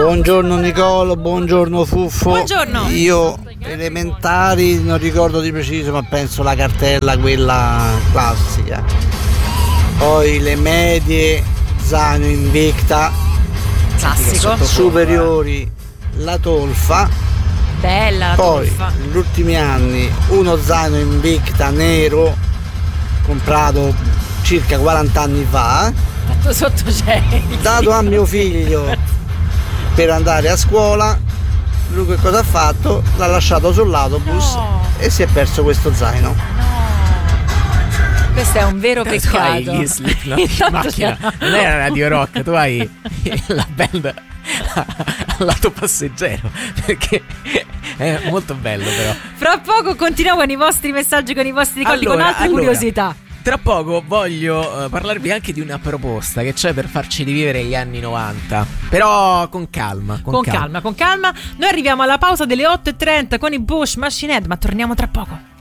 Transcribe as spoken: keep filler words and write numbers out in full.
Buongiorno Nicolo, buongiorno Fuffo. Buongiorno. Io elementari non ricordo di preciso, ma penso la cartella quella classica. Poi le medie, zaino Invicta. Classico. Superiori, la tolfa. Bella la Poi tolfa. negli ultimi anni uno zaino Invicta nero comprato circa quaranta anni fa, Fatto sotto c'è. dato a mio figlio per andare a scuola. Lui che cosa ha fatto? L'ha lasciato sull'autobus No. e si è perso questo zaino. Questo è un vero Tu peccato. hai gli Slipknot in Intanto macchina, c'è- non è la Radio Rock, tu hai la band al lato passeggero, perché è molto bello però. Fra poco continuiamo con i vostri messaggi, con i vostri ricordi, con Allora, altre allora, curiosità. Tra poco voglio uh, parlarvi anche di una proposta che c'è per farci rivivere gli anni novanta, però con calma, con, Con calma. con calma. Noi arriviamo alla pausa delle otto e trenta con i Bush Machine Head, ma torniamo tra poco.